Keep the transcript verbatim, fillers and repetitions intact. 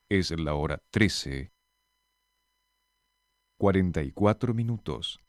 Es la hora trece, cuarenta y cuatro minutos.